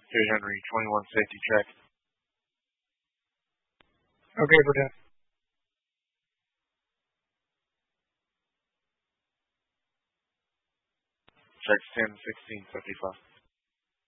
3 Henry, 21 safety check. Okay, we're done. Check 10, 16, 55.